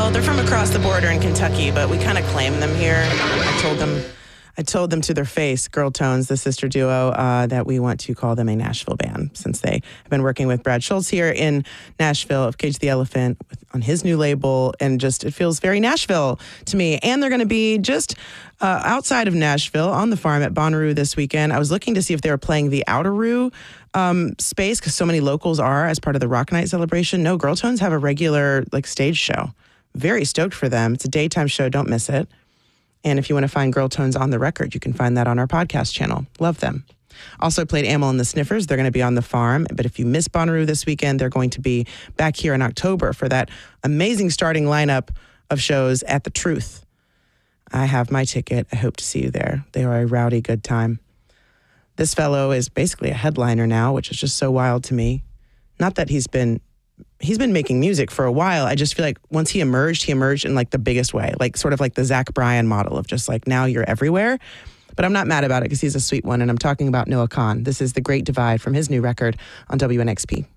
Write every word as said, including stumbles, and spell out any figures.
Well, they're from across the border in Kentucky, but we kind of claim them here. I told them, I told them to their face, Girl Tones, the sister duo, uh, that we want to call them a Nashville band since they have been working with Brad Schultz here in Nashville of Cage the Elephant with, on his new label, and just it feels very Nashville to me. And they're going to be just uh, outside of Nashville on the farm at Bonnaroo this weekend. I was looking to see if they were playing the Outeroo um, space because so many locals are as part of the Rock Night celebration. No, Girl Tones have a regular like stage show. Very stoked for them. It's a daytime show. Don't miss it. And if you want to find Girl Tones on the record, you can find that on our podcast channel. Love them. Also played Amyl and the Sniffers. They're going to be on the farm. But if you miss Bonnaroo this weekend, they're going to be back here in October for that amazing starting lineup of shows at The Truth. I have my ticket. I hope to see you there. They are a rowdy good time. This fellow is basically a headliner now, which is just so wild to me. Not that he's been... He's been making music for a while. I just feel like once he emerged, he emerged in like the biggest way, like sort of like the Zach Bryan model of just like now you're everywhere. But I'm not mad about it because he's a sweet one. And I'm talking about Noah Kahan. This is The Great Divide from his new record on W N X P.